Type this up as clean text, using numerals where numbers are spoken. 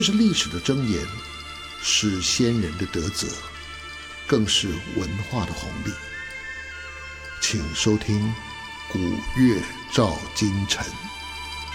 是历史的箴言，是先人的德泽，更是文化的红利。请收听《古乐照今晨》。